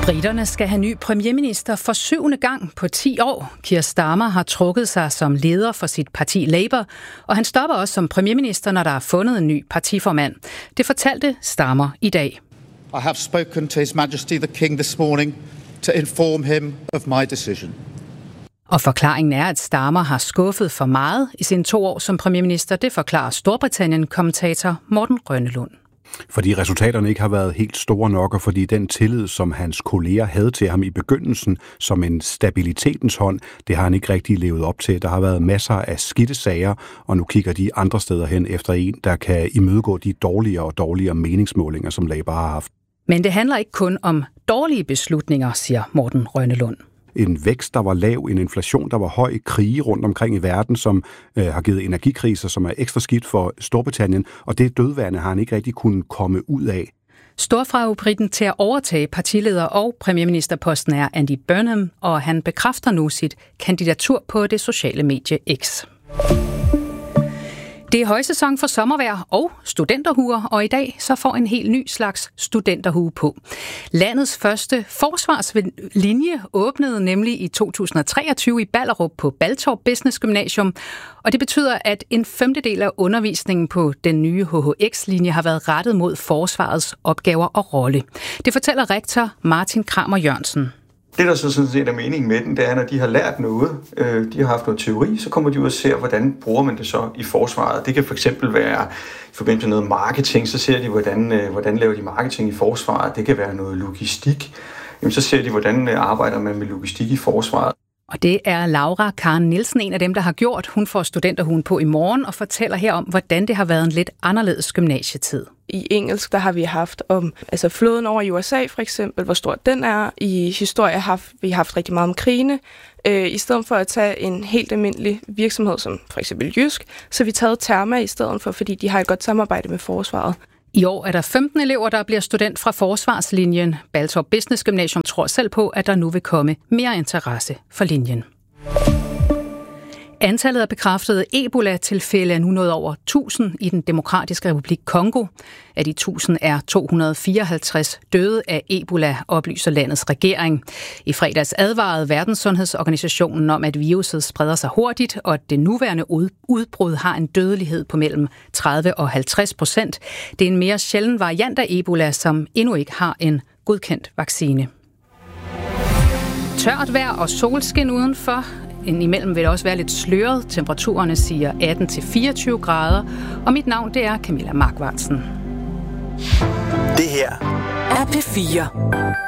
Briterne skal have ny premierminister for 7. gang på 10 år. Keir Starmer har trukket sig som leder for sit parti Labour, og han stopper også som premierminister, når der er fundet en ny partiformand. Det fortalte Starmer i dag. I have spoken to His Majesty the King this morning to inform him of my decision. Og forklaringen er, at Starmer har skuffet for meget i sine 2 år som premierminister. Det forklarer Storbritannien-kommentator Morten Rønnelund. Fordi resultaterne ikke har været helt store nok, og fordi den tillid, som hans kolleger havde til ham i begyndelsen som en stabilitetens hånd, det har han ikke rigtig levet op til. Der har været masser af skidte sager, og nu kigger de andre steder hen efter en, der kan imødegå de dårligere og dårligere meningsmålinger, som Labour har haft. Men det handler ikke kun om dårlige beslutninger, siger Morten Rønnelund. En vækst, der var lav, en inflation, der var høj, krige rundt omkring i verden, som har givet energikriser, som er ekstra skidt for Storbritannien, og det dødvande har han ikke rigtig kunnet komme ud af. Storfavoritten til at overtage partileder og premierministerposten er Andy Burnham, og han bekræfter nu sit kandidatur på det sociale medie X. Det er højsæson for sommervejr og studenterhuer, og i dag så får en helt ny slags studenterhue på. Landets første forsvarslinje åbnede nemlig i 2023 i Ballerup på Baltorp Business Gymnasium, og det betyder, at 1/5 af undervisningen på den nye HHX-linje har været rettet mod forsvarets opgaver og rolle. Det fortæller rektor Martin Kramer Jørgensen. Det, der så sådan set er meningen med den, det er, når de har lært noget, de har haft noget teori, så kommer de ud og ser, hvordan bruger man det så i forsvaret. Det kan for eksempel være i forbindelse med noget marketing, så ser de, hvordan laver de marketing i forsvaret. Det kan være noget logistik. Jamen, så ser de, hvordan arbejder man med logistik i forsvaret. Og det er Laura Karen Nielsen, en af dem, der har gjort. Hun får studenterhuen på i morgen og fortæller her om, hvordan det har været en lidt anderledes gymnasietid. I engelsk, der har vi haft om flåden over i USA for eksempel, hvor stor den er. I historie har vi haft rigtig meget om krigene. I stedet for at tage en helt almindelig virksomhed som for eksempel Jysk, så har vi taget Therma i stedet for, fordi de har et godt samarbejde med forsvaret. I år er der 15 elever, der bliver student fra forsvarslinjen. Baltorp Business Gymnasium tror selv på, at der nu vil komme mere interesse for linjen. Antallet af bekræftede Ebola-tilfælde er nu nået over 1000 i den demokratiske republik Kongo. Af de 1000 er 254 døde af Ebola, oplyser landets regering. I fredags advarede Verdenssundhedsorganisationen om, at viruset spreder sig hurtigt, og at det nuværende udbrud har en dødelighed på mellem 30% og 50%. Det er en mere sjælden variant af Ebola, som endnu ikke har en godkendt vaccine. Tørt vejr og solskin udenfor. Indimellem vil det også være lidt sløret. Temperaturerne siger 18-24 grader. Og mit navn, det er Camilla Markvartsen. Det her er P4.